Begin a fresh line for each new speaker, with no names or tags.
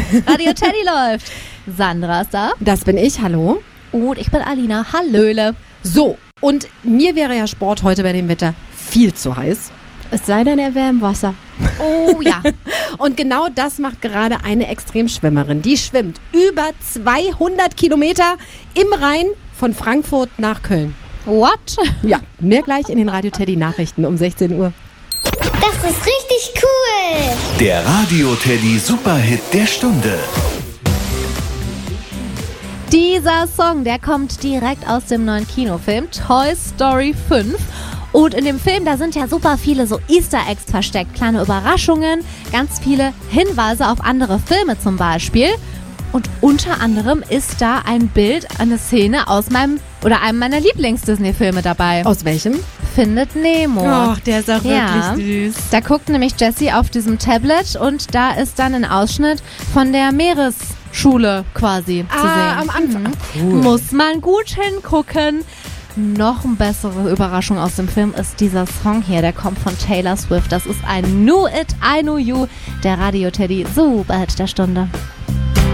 Radio Teddy läuft. Sandra ist da.
Das bin ich, hallo.
Und ich bin Alina, hallöle.
So, und mir wäre ja Sport heute bei dem Wetter viel zu heiß. Es sei denn, er wäre im Wasser.
Oh ja.
Und genau das macht gerade eine Extremschwimmerin. Die schwimmt über 200 Kilometer im Rhein von Frankfurt nach Köln.
What?
Ja, mehr gleich in den Radio Teddy Nachrichten um 16 Uhr.
Das ist richtig cool.
Der Radio Teddy Superhit der Stunde.
Dieser Song, der kommt direkt aus dem neuen Kinofilm Toy Story 5. Und in dem Film, da sind ja super viele so Easter Eggs versteckt, kleine Überraschungen, ganz viele Hinweise auf andere Filme zum Beispiel. Und unter anderem ist da ein Bild, eine Szene aus einem meiner Lieblings-Disney-Filme dabei.
Aus welchem?
Findet Nemo.
Ach, der ist auch wirklich süß.
Da guckt nämlich Jessie auf diesem Tablet und da ist dann ein Ausschnitt von der Meeresschule quasi zu sehen.
Am Anfang.
Cool. Muss man gut hingucken. Noch eine bessere Überraschung aus dem Film ist dieser Song hier, der kommt von Taylor Swift. Das ist ein Knew It, I Know You, der Radio Teddy Superhit der Stunde.